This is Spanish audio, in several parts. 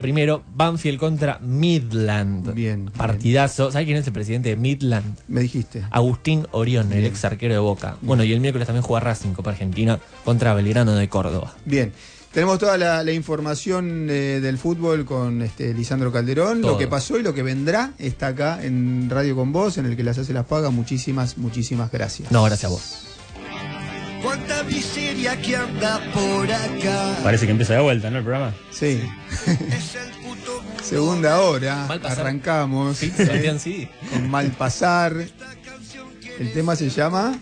Primero, Banfield contra Midland. Bien. Partidazo. ¿Sabes quién es el presidente de Midland? Me dijiste. Agustín Orión, Bien. el ex arquero de Boca. Bueno, y el miércoles también juega Racing, Copa Argentina, contra Belgrano de Córdoba. Bien. Tenemos toda la información del fútbol con Lisandro Calderón. Todo. Lo que pasó y lo que vendrá está acá en Radio con Vos, en el que las hace las paga. Muchísimas gracias. No, gracias a vos. Cuánta miseria que anda por acá. Parece que empieza de vuelta, ¿no? El programa. Sí. Es el puto mundo. Segunda hora. Mal pasar. Arrancamos. Sí, Sebastián, sí. Con Mal Pasar. El tema se llama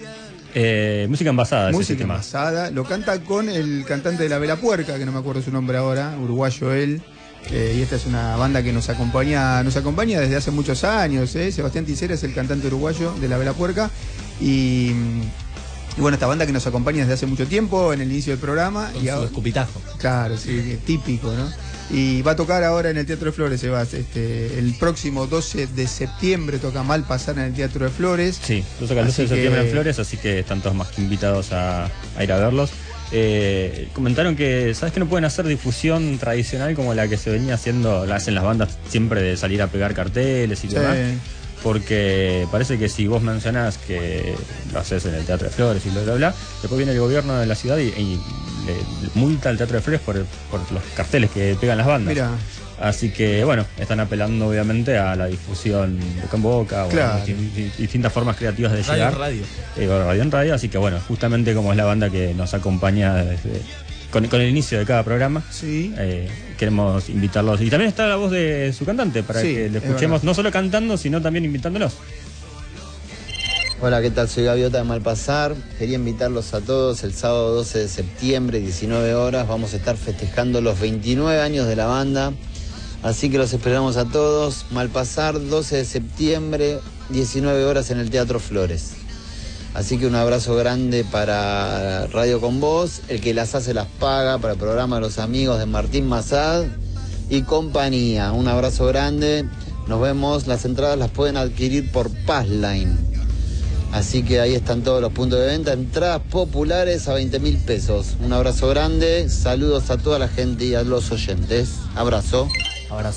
Música envasada. Música Envasada. Lo canta con el cantante de La Vela Puerca, que no me acuerdo su nombre ahora, uruguayo él. Y esta es una banda que nos acompaña desde hace muchos años. Sebastián Ticera es el cantante uruguayo de La Vela Puerca. Y bueno, esta banda que nos acompaña desde hace mucho tiempo, en el inicio del programa. Con y su ahora, escupitajo. claro, sí, típico, ¿no? Y va a tocar ahora en el Teatro de Flores, Sebas. El próximo 12 de septiembre toca Mal Pasar en el Teatro de Flores. Sí, lo toca el 12 de septiembre en Flores, así que están todos más que invitados a ir a verlos. Comentaron que, ¿sabes que no pueden hacer difusión tradicional como la que se venía haciendo, la hacen las bandas siempre de salir a pegar carteles y demás? Porque parece que si vos mencionás que lo haces en el Teatro de Flores y bla, bla, después viene el gobierno de la ciudad y le multa al Teatro de Flores por los carteles que pegan las bandas. Mirá. Así que, bueno, están apelando obviamente a la difusión boca en boca, Claro. distintas formas creativas de llegar. Radio. Radio en radio, así que bueno, justamente como es la banda que nos acompaña con el inicio de cada programa, Sí. queremos invitarlos. Y también está la voz de su cantante para Sí, que le es escuchemos verdad. no solo cantando, sino también invitándolos. Hola, ¿qué tal? Soy Gaviota de Malpasar. Quería invitarlos a todos el sábado 12 de septiembre, 19 horas. Vamos a estar festejando los 29 años de la banda. Así que los esperamos a todos. Malpasar, 12 de septiembre, 19 horas en el Teatro Flores. Así que un abrazo grande para Radio Con Vos, el que las hace las paga, para el programa de los amigos de Martín Massad y compañía. Un abrazo grande. Nos vemos. Las entradas las pueden adquirir por Passline. Así que ahí están todos los puntos de venta. Entradas populares a 20.000 pesos. Un abrazo grande. Saludos a toda la gente y a los oyentes. Abrazo.